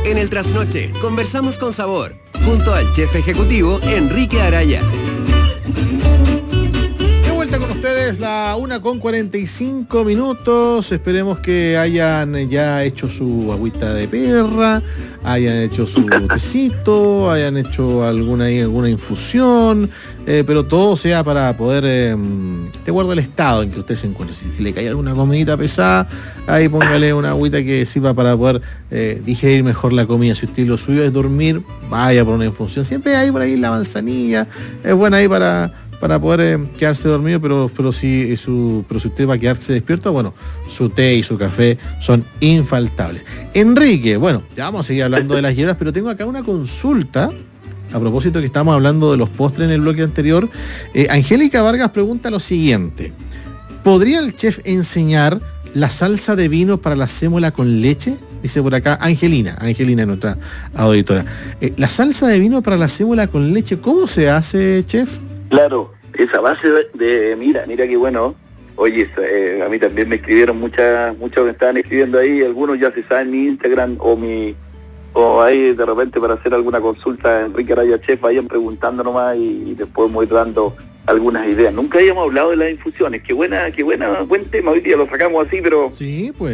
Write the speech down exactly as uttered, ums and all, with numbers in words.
En el Trasnoche, conversamos con sabor, junto al chef ejecutivo Enrique Araya. De vuelta con ustedes, la una con cuarenta y cinco minutos. Esperemos que hayan ya hecho su agüita de perra, hayan hecho su tecito, hayan hecho alguna, alguna infusión, eh, pero todo sea para poder, eh, de acuerdo al estado en que usted se encuentre. Si, si le cae alguna comidita pesada, ahí póngale una agüita que sirva para poder eh, digerir mejor la comida. Si usted lo suyo es dormir, vaya por una infusión. Siempre hay por ahí la manzanilla, es buena ahí para... para poder eh, quedarse dormido, pero, pero, si, su, pero si usted va a quedarse despierto, bueno, su té y su café son infaltables. Enrique, bueno, ya vamos a seguir hablando de las hierbas, pero tengo acá una consulta, a propósito que estábamos hablando de los postres en el bloque anterior. Eh, Angélica Vargas pregunta lo siguiente: ¿podría el chef enseñar la salsa de vino para la sémola con leche? Dice por acá Angelina, Angelina, nuestra auditora. Eh, la salsa de vino para la sémola con leche, ¿cómo se hace, chef? Claro, esa base de, de mira, mira qué bueno. Oye, eh, a mí también me escribieron muchas, muchos me estaban escribiendo ahí, algunos ya se saben mi Instagram o mi, o ahí de repente para hacer alguna consulta, Enrique Araya Chef, vayan preguntando nomás y, y después voy dando algunas ideas. Nunca habíamos hablado de las infusiones, qué buena, qué buena, buen tema, hoy día lo sacamos así, pero sí, pues.